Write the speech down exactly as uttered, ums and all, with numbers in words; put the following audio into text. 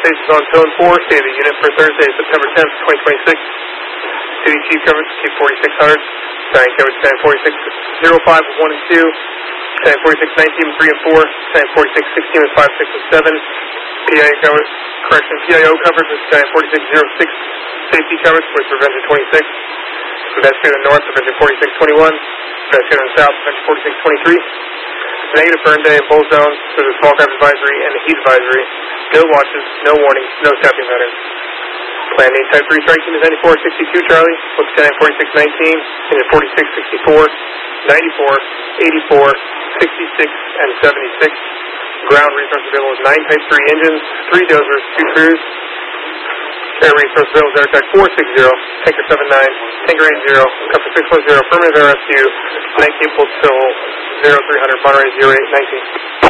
stations on Zone four, state of the unit for Thursday, September tenth, twenty twenty-six. City Chief coverage, Chief forty-six hundred. Battalion coverage, Battalion forty-six oh five with one and two. Battalion forty-six nineteen with three and four. Battalion forty-six sixteen with five, six, and seven. P I O coverage, correction, P I O coverage with Battalion forty-six oh six. Safety coverage with Prevention twenty-six. Investigator North, Prevention forty-six twenty-one. Investigator South, Prevention forty-six twenty-three. Negative burn day in both zones. There's a small craft advisory and a heat advisory. No watches, no warnings, no staffing patterns. Plan A Type three strike team is ninety-four sixty-two Charlie, with Battalion forty-six nineteen, Engine forty-six sixty-four, ninety-four, eighty-four, sixty-six, and seventy-six. Ground resource available is nine Type three engines, three dozers, two crews. Air resource available is Air Attack four sixty, Tanker seven nine, Tanker eight zero, Copper six one zero, Permanent Air Rescue, night capable till zero three hundred, Monterey zero eight nineteen.